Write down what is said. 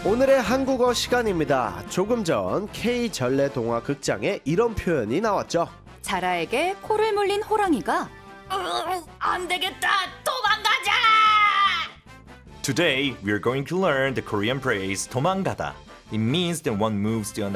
오늘의 한국어 시간입니다. 조금 전 K 전래 동화 극장에 이런 표현이 나왔죠. 자라에게 코를 물린 호랑이가 안 되겠다, 도망가자! Today, we're going to learn the Korean phrase 도망가다. It means that one moves to another